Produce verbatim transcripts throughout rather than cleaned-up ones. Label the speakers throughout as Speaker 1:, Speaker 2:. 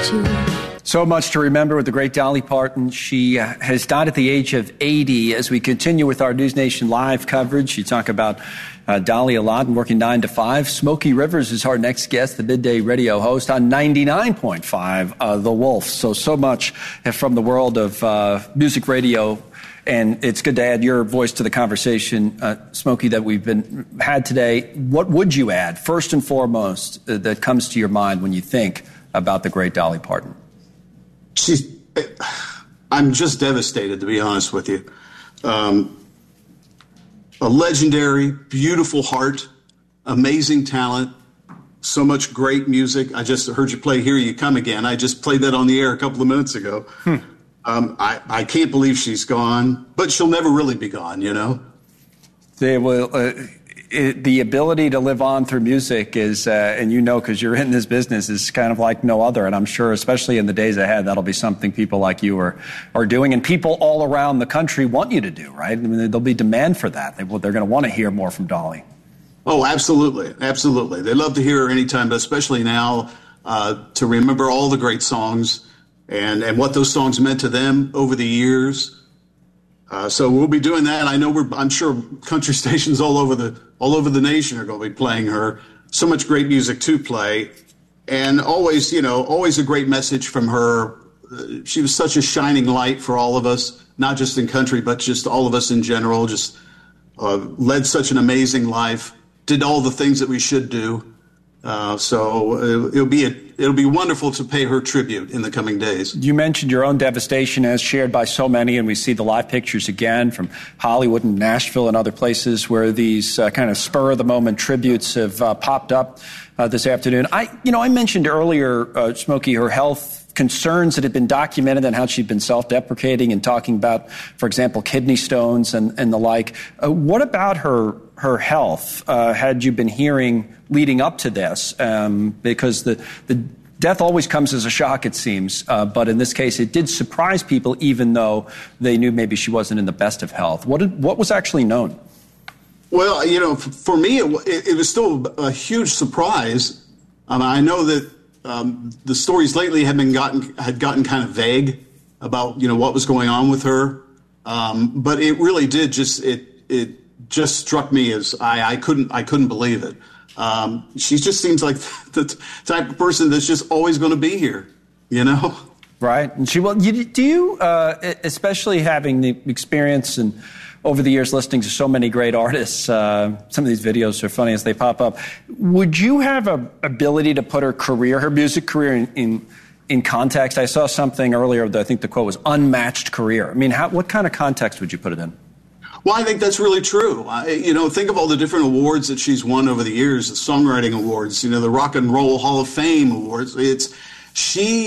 Speaker 1: you.
Speaker 2: So much to remember with the great Dolly Parton. She uh, has died at the age of eighty. As we continue with our News Nation Live coverage, you talk about uh, Dolly a lot and working nine to five. Smokey Rivers is our next guest, the midday radio host on ninety-nine point five, uh, The Wolf. So, so much from the world of uh, music radio. And it's good to add your voice to the conversation, uh, Smokey, that we've been had today. What would you add, first and foremost, uh, that comes to your mind when you think about the great Dolly Parton?
Speaker 3: She's, I'm just devastated, to be honest with you. Um, a legendary, beautiful heart, amazing talent, so much great music. I just heard you play Here You Come Again. I just played that on the air a couple of minutes ago. Hmm. Um, I, I can't believe she's gone, but she'll never really be gone, you know?
Speaker 2: They will... Uh, It, the ability to live on through music is, uh, and you know, because you're in this business, is kind of like no other. And I'm sure, especially in the days ahead, that'll be something people like you are, are doing. And people all around the country want you to do, right? I mean, there'll be demand for that. They, they're going to want to hear more from Dolly.
Speaker 3: Oh, absolutely. Absolutely. They love to hear her anytime, but especially now uh, to remember all the great songs and, and what those songs meant to them over the years. Uh, so we'll be doing that. I know we're, I'm sure country stations all over the all over the nation are going to be playing her. So much great music to play, and always, you know, always a great message from her. Uh, she was such a shining light for all of us, not just in country, but just all of us in general. Just uh, led such an amazing life, did all the things that we should do. Uh, so it'll be a, it'll be wonderful to pay her tribute in the coming days.
Speaker 2: You mentioned your own devastation as shared by so many, and we see the live pictures again from Hollywood and Nashville and other places where these uh, kind of spur-of-the-moment tributes have uh, popped up uh, this afternoon. I, you know, I mentioned earlier, uh, Smokey, her health concerns that had been documented and how she'd been self-deprecating and talking about, for example, kidney stones and, and the like. Uh, what about her her health uh, had you been hearing leading up to this? Um, because the, the death always comes as a shock, it seems. Uh, but in this case, it did surprise people, even though they knew maybe she wasn't in the best of health. What did, what was actually known?
Speaker 3: Well, you know, for me, it, it was still a huge surprise. Um, I know that Um, the stories lately had been gotten had gotten kind of vague about, you know, what was going on with her, um, but it really did just it it just struck me as I, I couldn't I couldn't believe it. Um, she just seems like the type of person that's just always going to be here, you know.
Speaker 2: Right, and she well, you, do you uh, especially having the experience and over the years listening to so many great artists, uh, some of these videos are funny as they pop up. Would you have a ability to put her career, her music career, in in, in context? I saw something earlier that I think the quote was unmatched career. I mean, how, what kind of context would you put it in?
Speaker 3: Well, I think that's really true. I, you know, think of all the different awards that she's won over the years, the songwriting awards, you know, the Rock and Roll Hall of Fame awards. It's she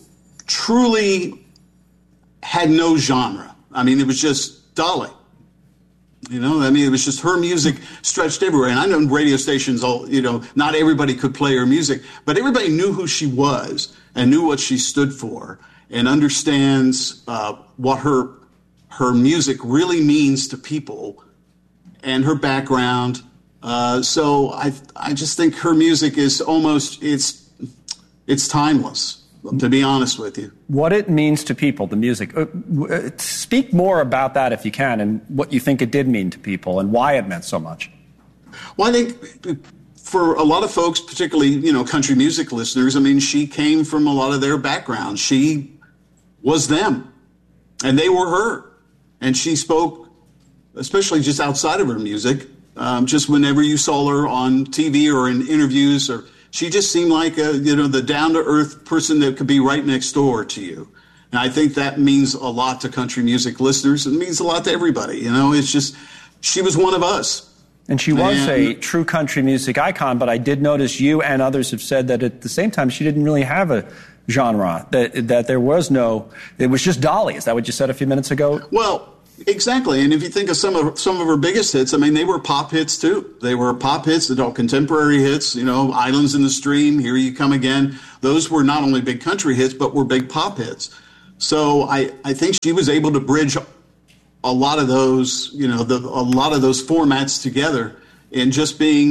Speaker 3: truly had no genre. I mean, it was just Dolly. You know, I mean, it was just her music stretched everywhere. And I know radio stations, all, you know, not everybody could play her music, but everybody knew who she was and knew what she stood for and understands uh, what her her music really means to people and her background. Uh, so I I just think her music is almost, it's it's timeless. To be honest with you. What
Speaker 2: it means to people, the music. Uh, uh, speak more about that if you can, and what you think it did mean to people and why it meant so much.
Speaker 3: Well, I think for a lot of folks, particularly, you know, country music listeners, I mean, she came from a lot of their background. She was them, and they were her. And she spoke, especially just outside of her music, um, just whenever you saw her on T V or in interviews, or she just seemed like a, you know, the down-to-earth person that could be right next door to you. And I think that means a lot to country music listeners. It means a lot to everybody. You know, it's just, she was one of us.
Speaker 2: And she was and, a true country music icon, but I did notice you and others have said that at the same time she didn't really have a genre, that that there was no, it was just Dolly. Is that what you said a few minutes ago?
Speaker 3: Well, exactly. And if you think of some of some of her biggest hits, I mean, they were pop hits too. They were pop hits, adult contemporary hits, you know, Islands in the Stream, Here You Come Again. Those were not only big country hits, but were big pop hits. So I, I think she was able to bridge a lot of those, you know, the, a lot of those formats together in just being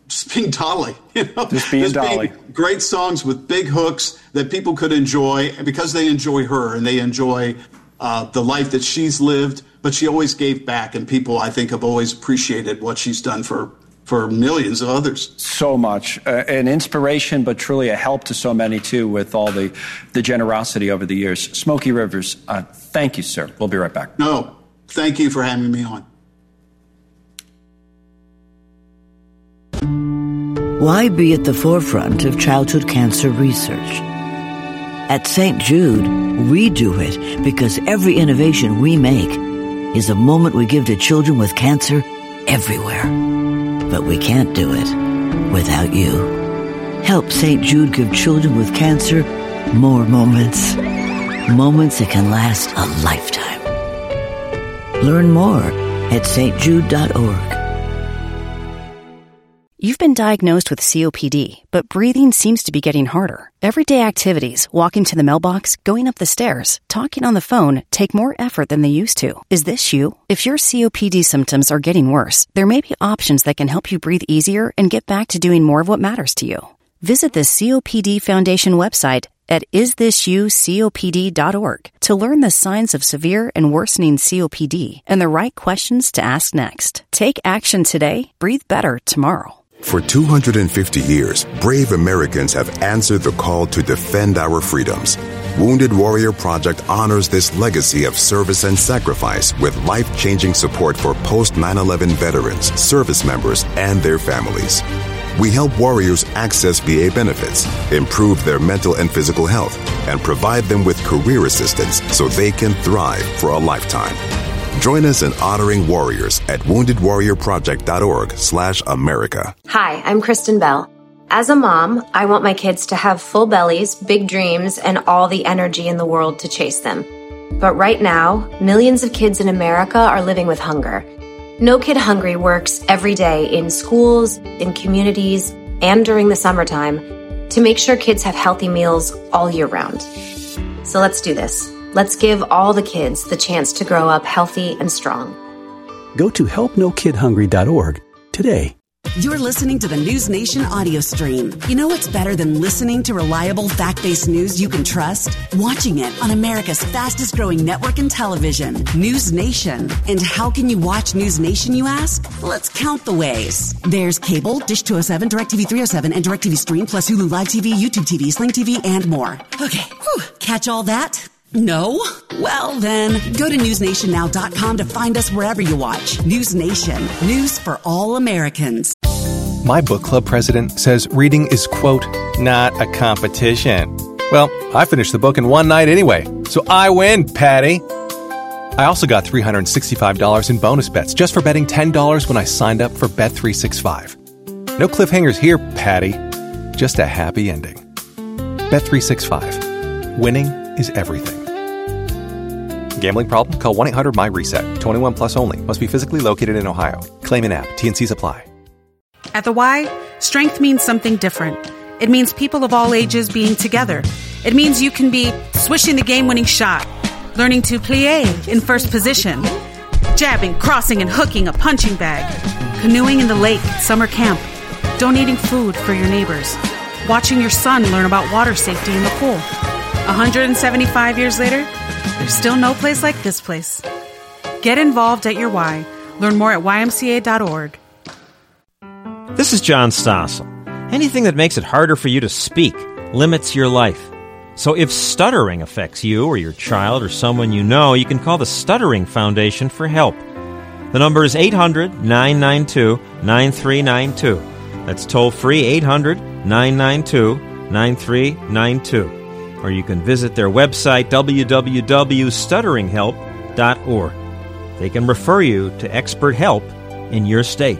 Speaker 3: just being Dolly. You know?
Speaker 2: Just being just Dolly.
Speaker 3: Being great songs with big hooks that people could enjoy because they enjoy her and they enjoy uh, the life that she's lived. But she always gave back, and people, I think, have always appreciated what she's done for for millions of others.
Speaker 2: So much. Uh, an inspiration, but truly a help to so many, too, with all the, the generosity over the years. Smokey Rivers, uh, thank you, sir. We'll be right back.
Speaker 3: No, thank you for having me on.
Speaker 1: Why be at the forefront of childhood cancer research? At Saint Jude, we do it because every innovation we make is a moment we give to children with cancer everywhere. But we can't do it without you. Help Saint Jude give children with cancer more moments. Moments that can last a lifetime. Learn more at s t jude dot org.
Speaker 4: You've been diagnosed with C O P D, but breathing seems to be getting harder. Everyday activities, walking to the mailbox, going up the stairs, talking on the phone, take more effort than they used to. Is this you? If your C O P D symptoms are getting worse, there may be options that can help you breathe easier and get back to doing more of what matters to you. Visit the C O P D Foundation website at is this you copd dot org to learn the signs of severe and worsening C O P D and the right questions to ask next. Take action today, breathe better tomorrow.
Speaker 5: For two hundred fifty years, brave Americans have answered the call to defend our freedoms. Wounded Warrior Project honors this legacy of service and sacrifice with life-changing support for post nine eleven veterans, service members, and their families. We help warriors access V A benefits, improve their mental and physical health, and provide them with career assistance so they can thrive for a lifetime. Join us in honoring warriors at wounded warrior project dot org slash America.
Speaker 6: Hi, I'm Kristen Bell. As a mom, I want my kids to have full bellies, big dreams, and all the energy in the world to chase them. But right now, millions of kids in America are living with hunger. No Kid Hungry works every day in schools, in communities, and during the summertime to make sure kids have healthy meals all year round. So let's do this. Let's give all the kids the chance to grow up healthy and strong.
Speaker 7: Go to help no kid hungry dot org today.
Speaker 8: You're listening to the News Nation audio stream. You know what's better than listening to reliable, fact-based news you can trust? Watching it on America's fastest-growing network in television, News Nation. And how can you watch News Nation, you ask? Let's count the ways. There's cable, Dish two oh seven, DirecTV three oh seven, and DirecTV Stream, plus Hulu Live T V, YouTube T V, Sling T V, and more. Okay, whew. Catch all that? No? Well, then, go to news nation now dot com to find us wherever you watch. News Nation. News for all Americans.
Speaker 9: My book club president says reading is, quote, not a competition. Well, I finished the book in one night anyway, so I win, Patty. I also got three hundred sixty-five dollars in bonus bets just for betting ten dollars when I signed up for Bet three sixty-five. No cliffhangers here, Patty. Just a happy ending. Bet three sixty-five. Winning is everything. Gambling problem? Call one eight hundred my reset. twenty-one plus only. Must be physically located in Ohio. Claim an app. T N Cs apply.
Speaker 10: At the Y, strength means something different. It means people of all ages being together. It means you can be swishing the game-winning shot, learning to plie in first position, jabbing, crossing, and hooking a punching bag, canoeing in the lake at summer camp, donating food for your neighbors, watching your son learn about water safety in the pool. one hundred seventy-five years later, there's still no place like this place. Get involved at your Y. Learn more at y m c a dot org.
Speaker 11: This is John Stossel. Anything that makes it harder for you to speak limits your life. So if stuttering affects you or your child or someone you know, you can call the Stuttering Foundation for help. The number is eight hundred nine nine two nine three nine two. That's toll-free eight hundred nine nine two nine three nine two. Or you can visit their website, w w w dot stuttering help dot org. They can refer you to expert help in your state.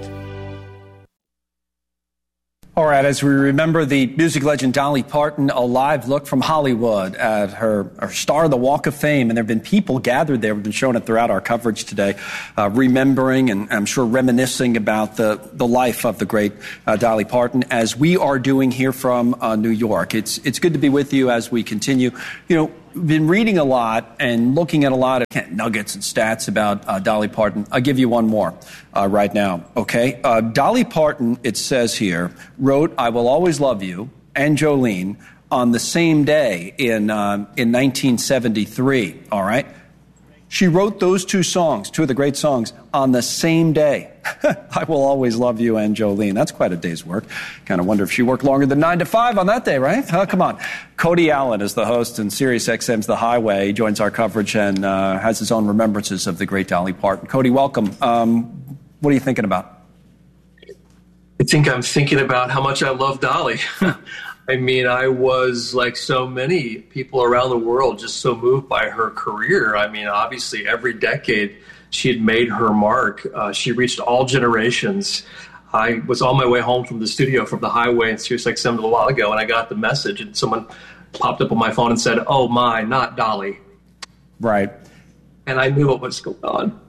Speaker 2: All right, as we remember the music legend Dolly Parton, a live look from Hollywood at her, her star of the Walk of Fame. And there have been people gathered there. We've been showing it throughout our coverage today, uh, remembering and I'm sure reminiscing about the, the life of the great uh, Dolly Parton, as we are doing here from uh, New York. It's, it's good to be with you as we continue. You know, been reading a lot and looking at a lot of nuggets and stats about uh, Dolly Parton. I'll give you one more uh, right now, okay? Uh, Dolly Parton, it says here, wrote I Will Always Love You and Jolene on the same day in uh, in nineteen seventy-three, all right? She wrote those two songs, two of the great songs, on the same day. I Will Always Love You and Jolene. That's quite a day's work. Kind of wonder if she worked longer than nine to five on that day, right? Huh, come on. Cody Allen is the host, and Sirius X M's The Highway. He joins our coverage and uh, has his own remembrances of the great Dolly Parton. Cody, welcome. Um, what are you thinking about?
Speaker 12: I think I'm thinking about how much I love Dolly. I mean, I was, like so many people around the world, just so moved by her career. I mean, obviously, every decade she had made her mark. Uh, she reached all generations. I was on my way home from the studio from The Highway and Sirius X M a little while ago, and I got the message, and someone popped up on my phone and said, "Oh, my, not Dolly."
Speaker 2: Right.
Speaker 12: And I knew what was going on.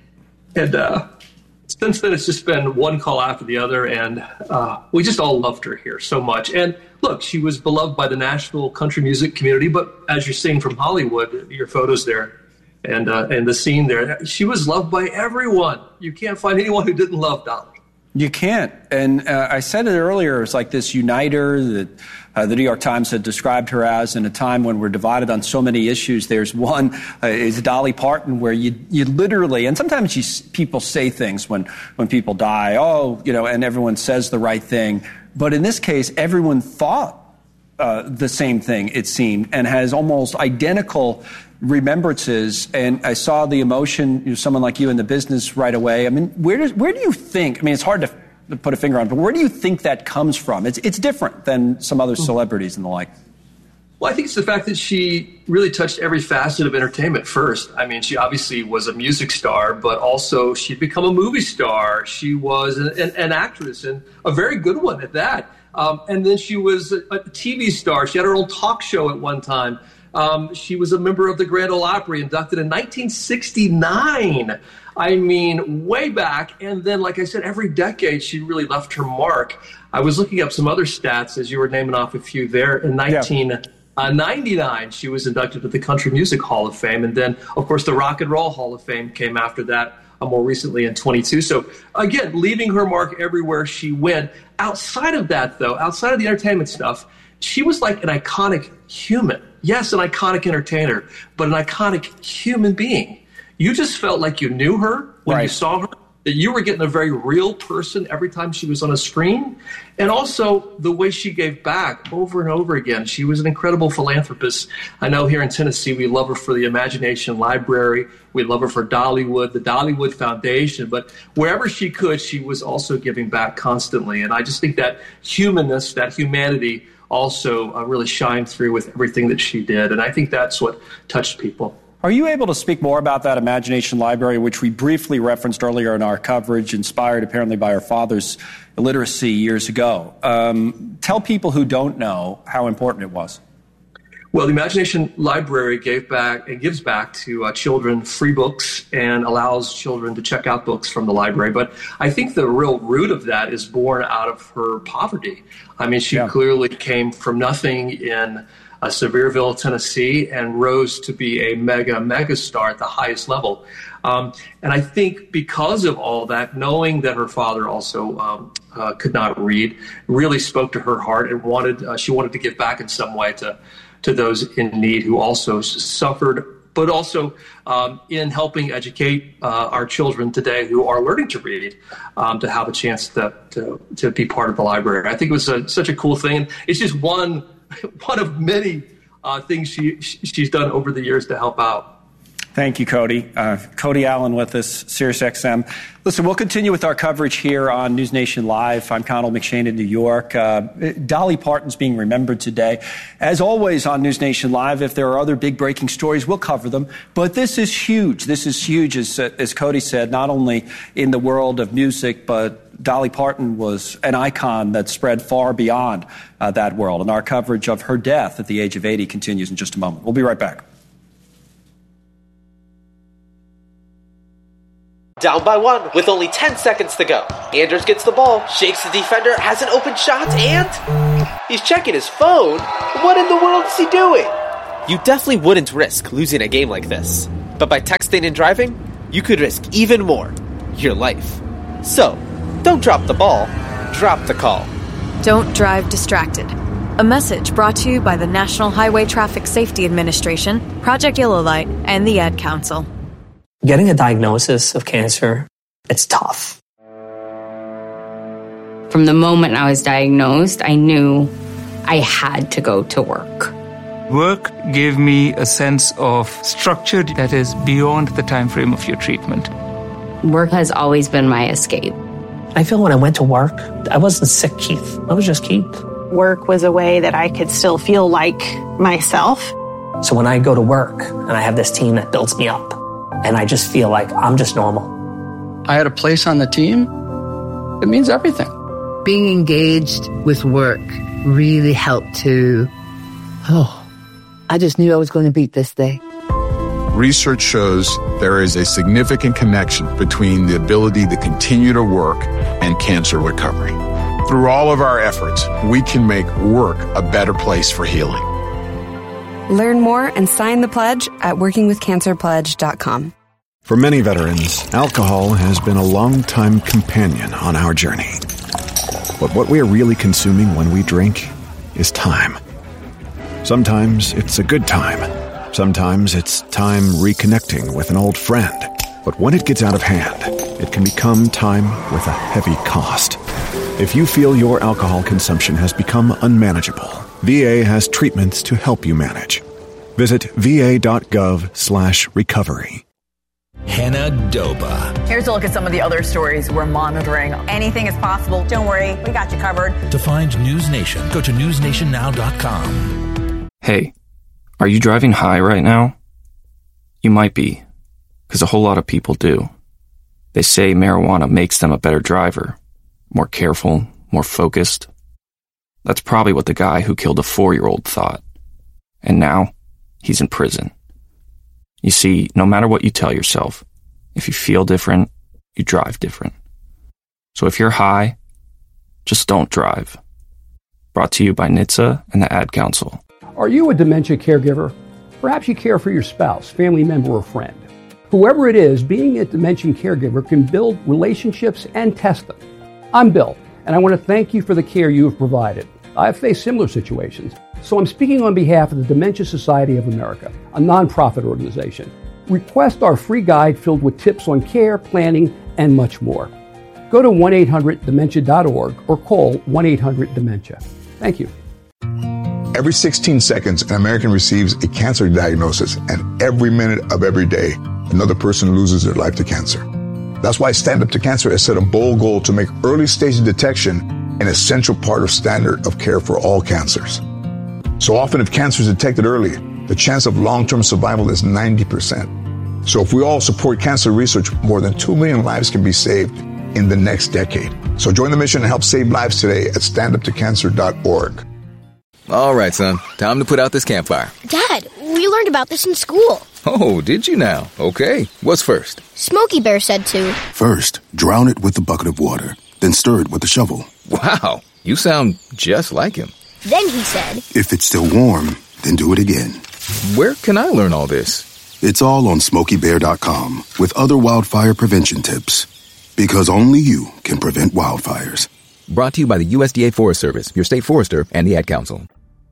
Speaker 12: And uh, since then, it's just been one call after the other, and uh, we just all loved her here so much. And look, she was beloved by the national country music community, but as you're seeing from Hollywood, your photos there and uh, and the scene there, she was loved by everyone. You can't find anyone who didn't love Dolly.
Speaker 2: You can't. And uh, I said it earlier, it's like this uniter that uh, the New York Times had described her as in a time when we're divided on so many issues. There's one, uh, is Dolly Parton, where you you literally, and sometimes you, people say things when, when people die, oh, you know, and everyone says the right thing. But in this case, everyone thought uh, the same thing, it seemed, and has almost identical remembrances. And I saw the emotion, you know, someone like you in the business right away. I mean, where does where do you think, I mean, it's hard to, to put a finger on, but where do you think that comes from? It's it's different than some other celebrities and the like.
Speaker 12: Well, I think it's the fact that she really touched every facet of entertainment first. I mean, she obviously was a music star, but also she'd become a movie star. She was an, an, an actress, and a very good one at that. Um, and then she was a, a T V star. She had her own talk show at one time. Um, she was a member of the Grand Ole Opry, inducted in nineteen sixty-nine. I mean, way back. And then, like I said, every decade she really left her mark. I was looking up some other stats as you were naming off a few there. In nineteen ninety-nine, she was inducted to the Country Music Hall of Fame. And then, of course, the Rock and Roll Hall of Fame came after that uh, more recently in twenty-two. So, again, leaving her mark everywhere she went. Outside of that, though, outside of the entertainment stuff, she was like an iconic human. Yes, an iconic entertainer, but an iconic human being. You just felt like you knew her when
Speaker 2: right.
Speaker 12: you saw her, that you were getting a very real person every time she was on a screen. And also the way she gave back over and over again. She was an incredible philanthropist. I know here in Tennessee, we love her for the Imagination Library. We love her for Dollywood, the Dollywood Foundation. But wherever she could, she was also giving back constantly. And I just think that humanness, that humanity, also uh, really shined through with everything that she did. And I think that's what touched people.
Speaker 2: Are you able to speak more about that Imagination Library, which we briefly referenced earlier in our coverage, inspired apparently by her father's illiteracy years ago? Um, tell people who don't know how important it was.
Speaker 12: Well, the Imagination Library gave back and gives back to uh, children free books and allows children to check out books from the library. But I think the real root of that is born out of her poverty. I mean, she yeah. clearly came from nothing in uh, Sevierville, Tennessee, and rose to be a mega, mega star at the highest level. Um, and I think because of all that, knowing that her father also um, uh, could not read, really spoke to her heart and wanted uh, she wanted to give back in some way to to those in need who also suffered, but also um, in helping educate uh, our children today who are learning to read, um, to have a chance to, to to be part of the library. I think it was a, such a cool thing. And it's just one one of many uh, things she she's done over the years to help out.
Speaker 2: Thank you, Cody. Uh, Cody Allen with us, Sirius X M. Listen, we'll continue with our coverage here on News Nation Live. I'm Connell McShane in New York. Uh, Dolly Parton's being remembered today. As always on News Nation Live, if there are other big breaking stories, we'll cover them. But this is huge. This is huge, as, uh, as Cody said, not only in the world of music, but Dolly Parton was an icon that spread far beyond uh, that world. And our coverage of her death at the age of eighty continues in just a moment. We'll be right back.
Speaker 13: Down by one with only ten seconds to go. Anders gets the ball, shakes the defender, has an open shot, and he's checking his phone. What in the world is he doing? You definitely wouldn't risk losing a game like this. But by texting and driving, you could risk even more. Your life. So, don't drop the ball, drop the call.
Speaker 14: Don't drive distracted. A message brought to you by the National Highway Traffic Safety Administration, Project Yellow Light, and the Ad Council.
Speaker 15: Getting a diagnosis of cancer, it's tough.
Speaker 16: From the moment I was diagnosed, I knew I had to go to work.
Speaker 17: Work gave me a sense of structure that is beyond the time frame of your treatment.
Speaker 16: Work has always been my escape.
Speaker 15: I feel when I went to work, I wasn't sick, Keith. I was just Keith.
Speaker 18: Work was a way that I could still feel like myself.
Speaker 15: So when I go to work and I have this team that builds me up, and I just feel like I'm just normal.
Speaker 19: I had a place on the team. It means everything.
Speaker 20: Being engaged with work really helped to, oh, I just knew I was going to beat this day.
Speaker 21: Research shows there is a significant connection between the ability to continue to work and cancer recovery. Through all of our efforts, we can make work a better place for healing.
Speaker 22: Learn more and sign the pledge at working with cancer pledge dot com.
Speaker 23: For many veterans, alcohol has been a long-time companion on our journey. But what we are really consuming when we drink is time. Sometimes it's a good time. Sometimes it's time reconnecting with an old friend. But when it gets out of hand, it can become time with a heavy cost. If you feel your alcohol consumption has become unmanageable, V A has treatments to help you manage. Visit va.gov slash recovery.
Speaker 24: Hannah Doba.
Speaker 25: Here's a look at some of the other stories we're monitoring. Anything is possible. Don't worry, we got you covered.
Speaker 24: To find News Nation, go to news nation now dot com.
Speaker 26: Hey, are you driving high right now? You might be, because a whole lot of people do. They say marijuana makes them a better driver, more careful, more focused. That's probably what the guy who killed a four-year-old thought. And now, he's in prison. You see, no matter what you tell yourself, if you feel different, you drive different. So if you're high, just don't drive. Brought to you by N H T S A and the Ad Council.
Speaker 27: Are you a dementia caregiver? Perhaps you care for your spouse, family member, or friend. Whoever it is, being a dementia caregiver can build relationships and test them. I'm Bill, and I want to thank you for the care you have provided. I've faced similar situations, so I'm speaking on behalf of the Dementia Society of America, a nonprofit organization. Request our free guide filled with tips on care, planning, and much more. Go to one eight hundred dementia dot org or call one eight hundred dementia. Thank you.
Speaker 28: Every sixteen seconds, an American receives a cancer diagnosis, and every minute of every day, another person loses their life to cancer. That's why Stand Up to Cancer has set a bold goal to make early stage detection an essential part of standard of care for all cancers. So often, if cancer is detected early, the chance of long-term survival is ninety percent. So if we all support cancer research, more than two million lives can be saved in the next decade. So join the mission and help save lives today at stand up to cancer dot org.
Speaker 29: All right, son. Time to put out this campfire.
Speaker 30: Dad, we learned about this in school.
Speaker 29: Oh, did you now? Okay. What's first?
Speaker 30: Smokey Bear said to.
Speaker 31: First, drown it with a bucket of water, then stir it with a shovel.
Speaker 29: Wow, you sound just like him.
Speaker 30: Then he said,
Speaker 31: if it's still warm, then do it again.
Speaker 29: Where can I learn all this?
Speaker 31: It's all on smokey bear dot com with other wildfire prevention tips. Because only you can prevent wildfires.
Speaker 29: Brought to you by the U S D A Forest Service, your state forester, and the Ad Council.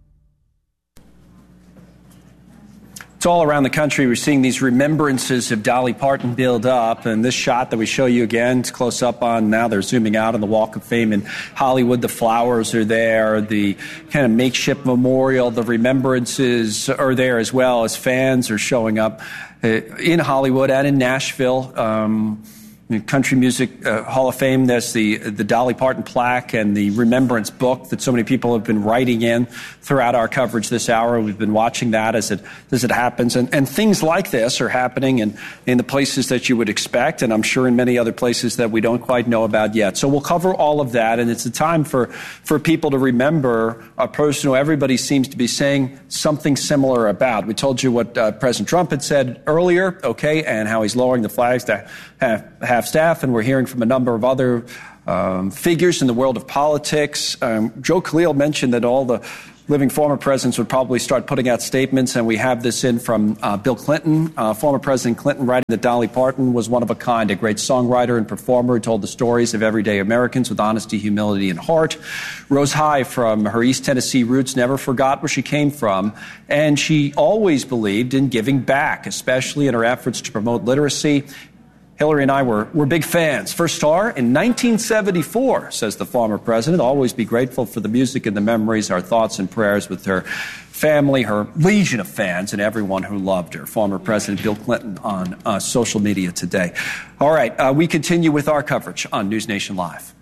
Speaker 2: It's all around the country. We're seeing these remembrances of Dolly Parton build up. And this shot that we show you again, it's close up on now. They're zooming out on the Walk of Fame in Hollywood. The flowers are there. The kind of makeshift memorial, the remembrances are there as well as fans are showing up uh, in Hollywood and in Nashville. Um, Country Music uh, Hall of Fame, there's the the Dolly Parton plaque and the remembrance book that so many people have been writing in throughout our coverage this hour. We've been watching that as it as it happens. And, and things like this are happening in, in the places that you would expect, and I'm sure in many other places that we don't quite know about yet. So we'll cover all of that, and it's a time for, for people to remember a person who everybody seems to be saying something similar about. We told you what uh, President Trump had said earlier, okay, and how he's lowering the flags to have, have staff, and we're hearing from a number of other um, figures in the world of politics. Um, Joe Khalil mentioned that all the living former presidents would probably start putting out statements, and we have this in from uh, Bill Clinton, uh, former President Clinton, writing that Dolly Parton was one of a kind, a great songwriter and performer who told the stories of everyday Americans with honesty, humility, and heart. Rose high from her East Tennessee roots, never forgot where she came from, and she always believed in giving back, especially in her efforts to promote literacy. Hillary and I were, were big fans. First star in nineteen seventy-four, says the former president. Always be grateful for the music and the memories, our thoughts and prayers with her family, her legion of fans, and everyone who loved her. Former President Bill Clinton on uh, social media today. All right, uh, we continue with our coverage on News Nation Live.